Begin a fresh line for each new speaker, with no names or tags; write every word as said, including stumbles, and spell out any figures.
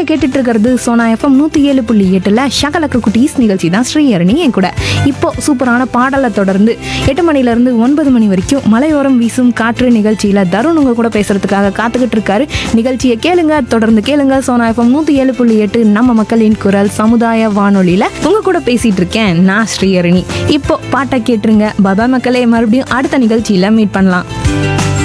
கேட்டுட்டு இருக்கிறது சோனா எஃப்எம் நூற்றி ஏழு புள்ளி எட்டில் ஷகலக்க குட்டீஸ் நிகழ்ச்சி தான் ஸ்ரீஹரணி என் கூட. இப்போ சூப்பரான பாடலை தொடர்ந்து எட்டு மணிலேருந்து ஒன்பது மணி வரைக்கும் மலையோரம் வீசும் காற்று நிகழ்ச்சியில் தருண் உங்க கூட பேசுறதுக்காக காத்துக்கிட்டு இருக்காரு. நிகழ்ச்சியை கேளுங்க, தொடர்ந்து கேளுங்க. சோனா எஃப்எம் நூற்றி ஏழு புள்ளி எட்டு நம்ம மக்களின் குரல் சமுதாய வானொலியில் உங்க கூட பேசிட்டு இருக்கேன் நான் ஸ்ரீஹரணி. இப்போ பாட்டை கேட்டுருங்க. பாபா மக்களே, மறுபடியும் அடுத்த நிகழ்ச்சியில் மீட் பண்ணலாம்.